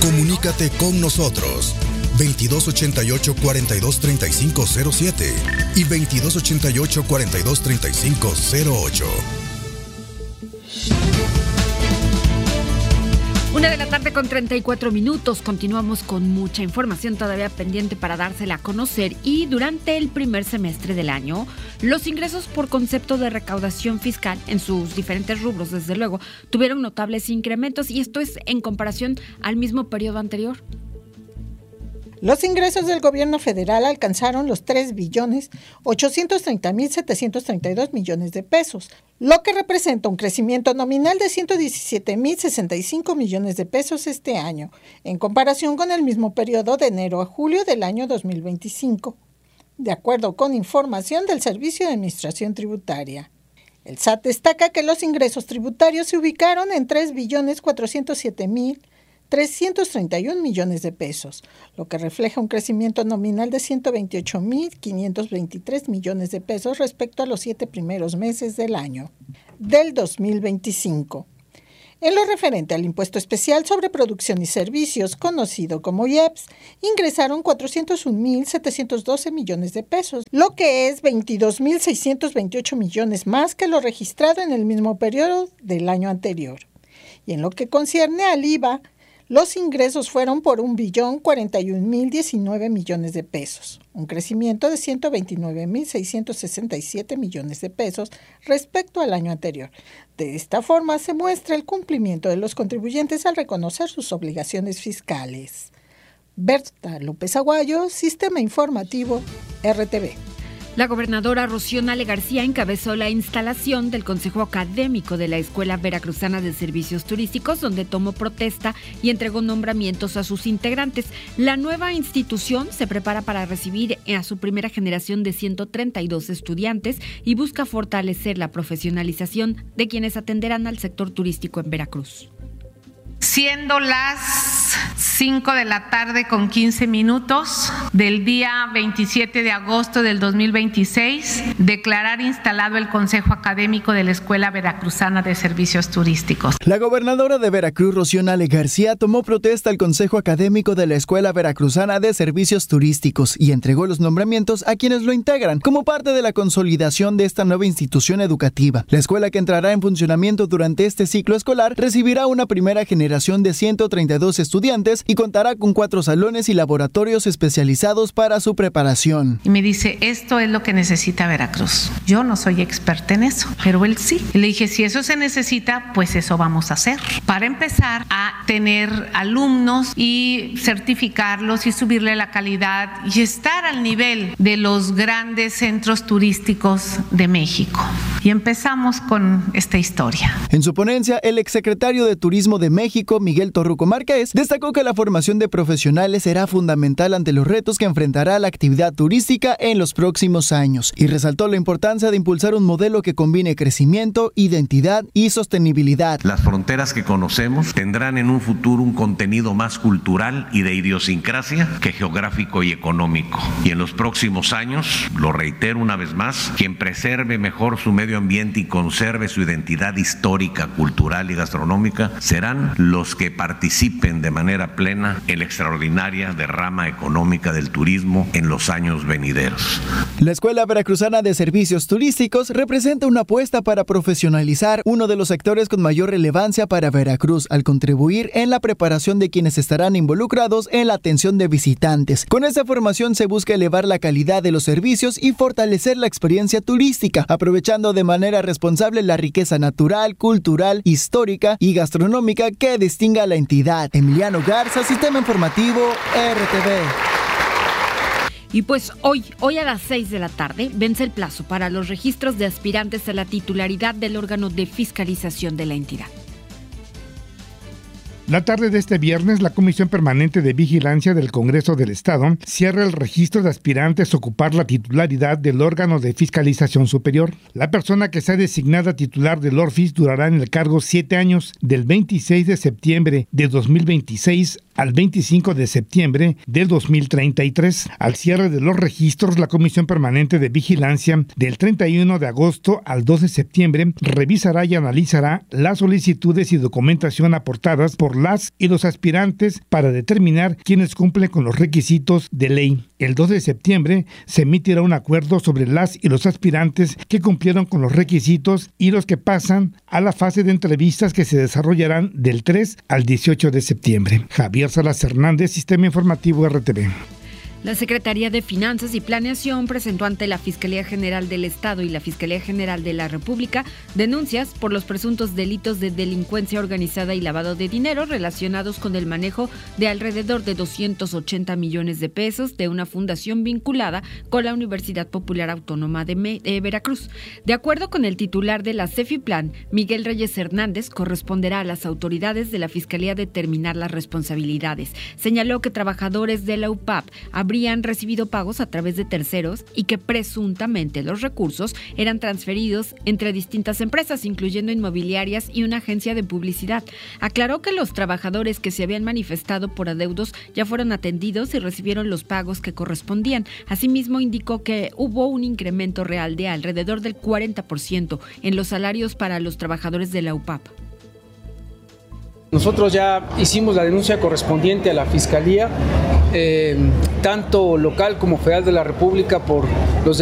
Comunícate con nosotros. 2288-423507 y 2288-423508. 1:34 p.m. Continuamos con mucha información todavía pendiente para dársela a conocer. Y durante el primer semestre del año, los ingresos por concepto de recaudación fiscal en sus diferentes rubros, desde luego, tuvieron notables incrementos, y esto es en comparación al mismo periodo anterior. Los ingresos del gobierno federal alcanzaron los 3.830.732 millones de pesos, lo que representa un crecimiento nominal de 117.065 millones de pesos este año, en comparación con el mismo periodo de enero a julio del año 2025, de acuerdo con información del Servicio de Administración Tributaria. El SAT destaca que los ingresos tributarios se ubicaron en 3.407.331 millones de pesos, lo que refleja un crecimiento nominal de 128.523 millones de pesos respecto a los 7 primeros meses del año del 2025. En lo referente al impuesto especial sobre producción y servicios, conocido como IEPS, ingresaron 401.712 millones de pesos, lo que es 22.628 millones más que lo registrado en el mismo periodo del año anterior. Y en lo que concierne al IVA, los ingresos fueron por 1.041.019 millones de pesos, un crecimiento de 129.667 millones de pesos respecto al año anterior. De esta forma se muestra el cumplimiento de los contribuyentes al reconocer sus obligaciones fiscales. Berta López Aguayo, Sistema Informativo, RTV. La gobernadora Rocío Nale García encabezó la instalación del Consejo Académico de la Escuela Veracruzana de Servicios Turísticos, donde tomó protesta y entregó nombramientos a sus integrantes. La nueva institución se prepara para recibir a su primera generación de 132 estudiantes y busca fortalecer la profesionalización de quienes atenderán al sector turístico en Veracruz. Siendo las 5:15 p.m. del día 27 de agosto del 2026, declarar instalado el Consejo Académico de la Escuela Veracruzana de Servicios Turísticos. La gobernadora de Veracruz, Rocío Nale García, tomó protesta al Consejo Académico de la Escuela Veracruzana de Servicios Turísticos y entregó los nombramientos a quienes lo integran, como parte de la consolidación de esta nueva institución educativa. La escuela, que entrará en funcionamiento durante este ciclo escolar, recibirá una primera generación de 132 estudiantes y contará con 4 salones y laboratorios especializados para su preparación. Y me dice, esto es lo que necesita Veracruz. Yo no soy experta en eso, pero él sí. Y le dije, si eso se necesita, pues eso vamos a hacer. Para empezar a tener alumnos y certificarlos y subirle la calidad y estar al nivel de los grandes centros turísticos de México. Y empezamos con esta historia. En su ponencia, el exsecretario de Turismo de México, Miguel Torruco Márquez, destacó que la formación de profesionales será fundamental ante los retos que enfrentará la actividad turística en los próximos años, y resaltó la importancia de impulsar un modelo que combine crecimiento, identidad y sostenibilidad. Las fronteras que conocemos tendrán en un futuro un contenido más cultural y de idiosincrasia que geográfico y económico. Y en los próximos años, lo reitero una vez más, quien preserve mejor su medio ambiente y conserve su identidad histórica, cultural y gastronómica serán los que participen de manera plena en la extraordinaria derrama económica del turismo en los años venideros. La Escuela Veracruzana de Servicios Turísticos representa una apuesta para profesionalizar uno de los sectores con mayor relevancia para Veracruz, al contribuir en la preparación de quienes estarán involucrados en la atención de visitantes. Con esta formación se busca elevar la calidad de los servicios y fortalecer la experiencia turística, aprovechando de manera responsable la riqueza natural, cultural, histórica y gastronómica que distinga a la entidad. Emiliano Garza, Sistema Informativo, RTV. Y pues hoy a las 6 de la tarde vence el plazo para los registros de aspirantes a la titularidad del órgano de fiscalización de la entidad. La tarde de este viernes, la Comisión Permanente de Vigilancia del Congreso del Estado cierra el registro de aspirantes a ocupar la titularidad del órgano de fiscalización superior. La persona que sea designada titular del ORFIS durará en el cargo 7 años, del 26 de septiembre de 2026 al 25 de septiembre del 2033. Al cierre de los registros, la Comisión Permanente de Vigilancia del 31 de agosto al 2 de septiembre revisará y analizará las solicitudes y documentación aportadas por las y los aspirantes para determinar quiénes cumplen con los requisitos de ley. El 2 de septiembre se emitirá un acuerdo sobre las y los aspirantes que cumplieron con los requisitos y los que pasan a la fase de entrevistas que se desarrollarán del 3 al 18 de septiembre. Javier Salas Hernández, Sistema Informativo RTV. La Secretaría de Finanzas y Planeación presentó ante la Fiscalía General del Estado y la Fiscalía General de la República denuncias por los presuntos delitos de delincuencia organizada y lavado de dinero relacionados con el manejo de alrededor de 280 millones de pesos de una fundación vinculada con la Universidad Popular Autónoma de Veracruz. De acuerdo con el titular de la CEFIPLAN, Miguel Reyes Hernández, corresponderá a las autoridades de la Fiscalía determinar las responsabilidades. Señaló que trabajadores de la UPAP habrían recibido pagos a través de terceros y que presuntamente los recursos eran transferidos entre distintas empresas, incluyendo inmobiliarias y una agencia de publicidad. Aclaró que los trabajadores que se habían manifestado por adeudos ya fueron atendidos y recibieron los pagos que correspondían. Asimismo, indicó que hubo un incremento real de alrededor del 40% en los salarios para los trabajadores de la UPAP. Nosotros ya hicimos la denuncia correspondiente a la Fiscalía, tanto local como federal de la República, por los